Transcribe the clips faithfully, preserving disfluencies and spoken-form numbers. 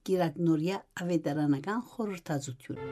Գիրակնորիա ավետարանական խորհրդածություն։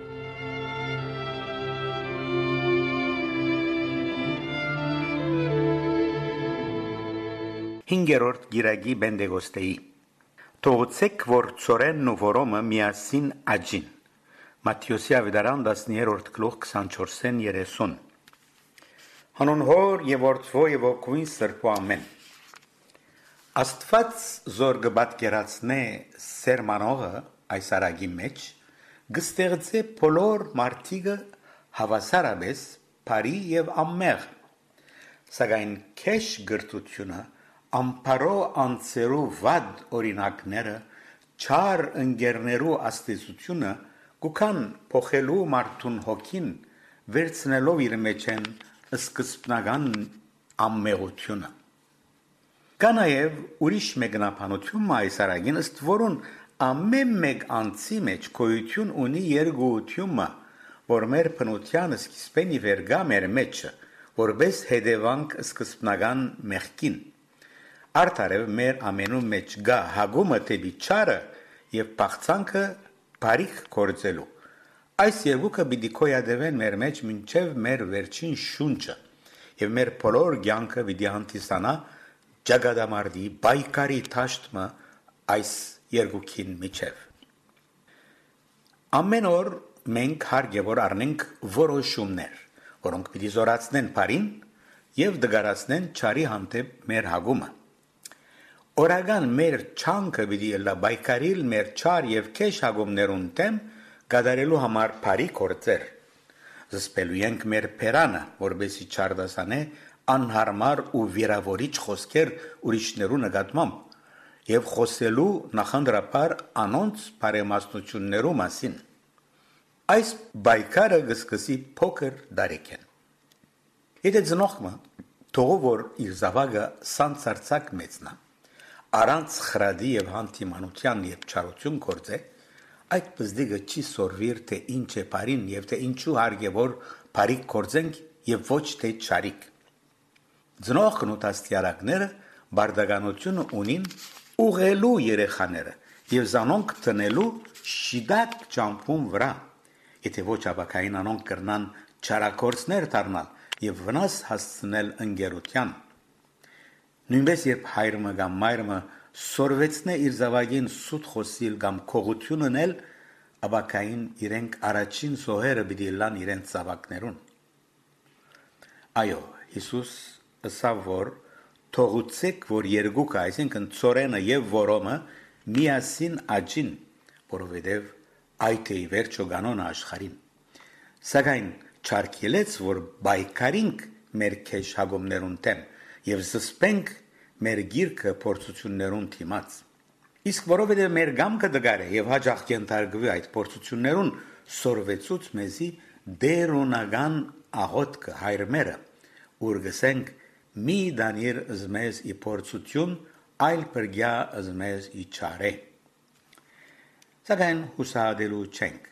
Հինգերորդ գիրագի Բենդեգոստեի Թողուցեք, որ ծորենն ու որոմը միասին աջին։ Մատթեոսի ավետարան դասներորդ գլուխ քսանչորսեն երեսուն Հանուն հոր և որդվո և ոգուին սրբո ամեն Աստված զոր գբատկերացնե սերմանողը այս արագի մեջ գստեղծե բոլոր մարդիկը հավասարապես բարի և ամմեղ Սակայն քեշ գրթությունը ամպարո անձերու վադ օրինակները չար ընկերներու աստեցությունը կուքան փոխելու մարդուն հոգին վերցնելով իր մեջ են սկզբնական ամմեղությունը Կա նաև ուրիշ մեկնաբանություն այս արագին ըստ որուն ամեն մեկ անձի մեջ գոյություն ունի երկուությունը որ մեր բնության սկիզբեն ի վեր գա մեր մեջը որպես հետևանք սկզբնական մեղքին Արդարև մեր ամենու մեջ գա հագումը դեպի չարը և բաղձանքը բարիք գործելու Այս երկուքը պիտի գոյատևեն մեր մեջ մինչև մեր վերջին շունչը և մեր բոլոր կյանքը պիտի հանդիսանա ճակատամարտի պայքարի դաշտը այս երկուքին միջև Ամեն օր մենք հարկ է որ առնենք որոշումներ, որոնք պիտի զորացնեն բարին և դգարացնեն չարի հանդեպ մեր հագումը Օրական մեր չանքը պիտի ելլա պայքարիլ մեր չար և քեշ հագումներուն դեմ կատարելու համար բարի գործեր Զսպելու ենք մեր բերանը, որպեսզի չարդասանե անհարմար ու վիրավորիչ խոսքեր ուրիշներու նկատմամբ և խոսելու նախնդրաբար անոնց բարեմաստնություններու մասին Այս պայքարը կսկսի փոքր տարիքեն Եթե ծնողքը թողով որ իր զավակը սանձարձակ մեծնա Առանց խրատի և հանդիմանության և չարություն գործե, այդ պզդիկը չի սորվիր, թե ինչ է բարին և թե ինչու հարկ է որ բարիք գործենք և ոչ թե չարիք։ Ծնողքն ու դաստիարակները բարդականությունը ունին ուղղելու երեխաները և զանոնք տնելու շիդակ ճամփուն վրա, եթե ոչ ապակային անոնք կրնան չարագործներ դառնալ և վնաս հասցնել ընկերության։ Նույնպես երբ հայրը կամ մայրը սորվեցնե իր զավակին սուտ խոսիլ կամ քողություն ունել, ապակային իրենք առաջին զոհերը պիտի լան իրենց զավակներուն։ Այո, Հիսուս ըսավ որ թողուցեք որ երկուքը, այսինքն ծորենը և որոմը միասին աջին, որովհետև այդ է ի վերջո կանոնը աշխարհին։ Սակայն չարգելեց որ պայքարենք մեր քեշ հագումներուն դեմ և զսպենք մեր գիրքը փորձություններուն դիմաց։ Իսկ որովհետև մեր գամքը դգար է եւ հաջող կենթարկվի այդ փորձություններուն սորվեցուց մեզի դերոնական աղոթքը հայրմերը ուր գսենք մի դանիր զմեզ ի փորձություն այլ բրգյա զմեզ ի չարե Սակայն հուսահատելու չենք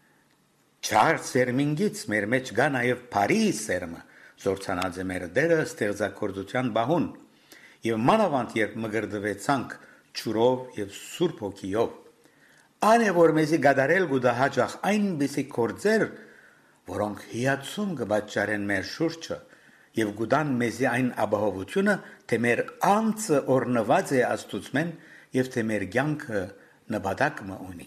Չար սերմինգից մեր մեջ գա նաև բարի սերմը զորցանած է մեր դերը ստեղծագործության բահուն և մանավանդ երբ մգրդվեցանք ջուրով և սուրբ հոգիով Ան է որ մեզի գադարել գուտա հաջող այնպիսի գործեր որոնք հիացում կպատճառեն մեր շուրջը և գուտան մեզի այն ապահովությունը թե մեր անձը օրնված է Աստծուծմեն և թե մեր կյանքը նպատակը ունի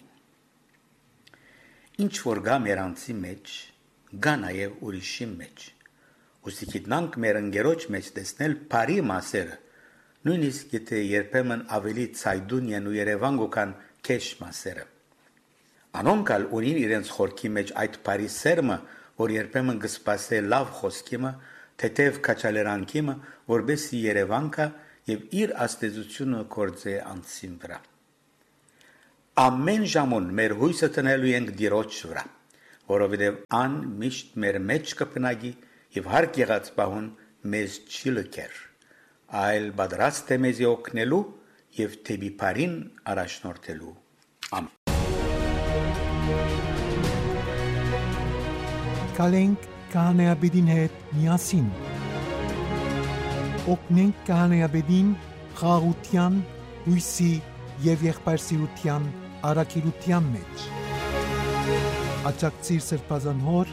Ինչ որ գա մեր անձի մեջ գա նաև ուրիշի մեջ Ուստի գիտնանք մեր ընկերոջ մեջ տեսնել բարի մասերը նույնիսկ եթե երբեմն ավելի ցայդուն են ու երևան գոքան քեշ մասերը Անոնք ալ ունին իրենց խորքի մեջ այդ բարի սերմը որ երբեմն կսպասե լավ խոսքիմը թեթև քաչալերանքիմը որբեսի երևանքա եւ իր աստեցությունը կործե անցին վրա Ամեն ժամուն մեր հույսը տնելու ենք Տիրոջ վրա որովհետև ան միշտ մեր մեջ կփնագի եւ հարկ եղած բահուն մեզ չի լքեր այլ պատրաստ է մեզի օգնելու եւ թեպի բարին առաջնորդելու Ամեն Կալենք կահանեաբեդին հետ միասին Օգնենք կահանեաբեդին խաղաղության, հույսի եւ եղբայրսիրության առաքելության մեջ։ Աջակցիր Սրբազան հոր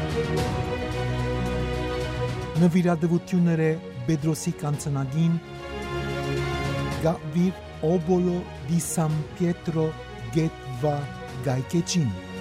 նվիրատվությունները Պետրոսի կանցնագին Գավիր Օբոլո դի Սան Պիետրո Գետվա Գայկեչին